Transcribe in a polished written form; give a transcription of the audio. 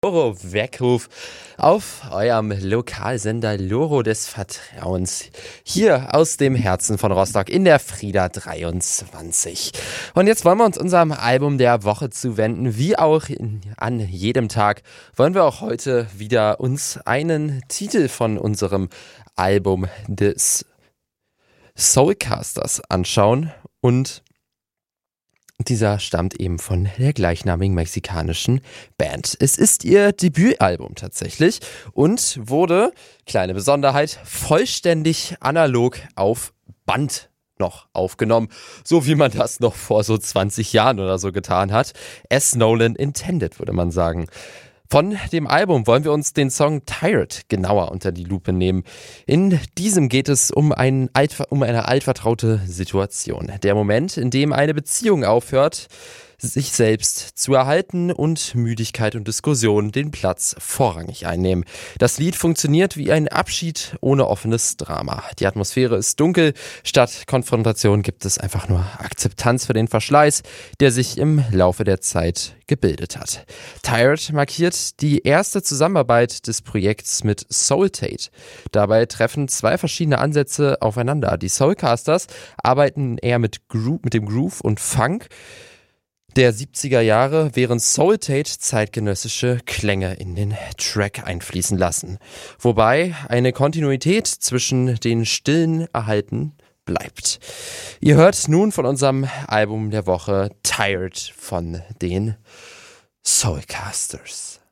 Loro-Weckruf auf eurem Lokalsender Loro des Vertrauens. Hier aus dem Herzen von Rostock in der Frieda 23. Und jetzt wollen wir uns unserem Album der Woche zuwenden. Wie auch an jedem Tag wollen wir auch heute wieder uns einen Titel von unserem Album des Soulcasters anschauen. Und dieser stammt eben von der gleichnamigen mexikanischen Band. Es ist ihr Debütalbum tatsächlich und wurde, kleine Besonderheit, vollständig analog auf Band noch aufgenommen, so wie man das noch vor so 20 Jahren oder so getan hat. As Nolan intended, würde man sagen. Von dem Album wollen wir uns den Song Tired genauer unter die Lupe nehmen. In diesem geht es um eine altvertraute Situation. Der Moment, in dem eine Beziehung aufhört, sich selbst zu erhalten und Müdigkeit und Diskussion den Platz vorrangig einnehmen. Das Lied funktioniert wie ein Abschied ohne offenes Drama. Die Atmosphäre ist dunkel, statt Konfrontation gibt es einfach nur Akzeptanz für den Verschleiß, der sich im Laufe der Zeit gebildet hat. Tired markiert die erste Zusammenarbeit des Projekts mit Soultate. Dabei treffen zwei verschiedene Ansätze aufeinander. Die Soulcasters arbeiten eher mit dem Groove und Funk der 70er Jahre, während Soultate zeitgenössische Klänge in den Track einfließen lassen. Wobei eine Kontinuität zwischen den Stillen erhalten bleibt. Ihr hört nun von unserem Album der Woche Tired von den Soulcasters.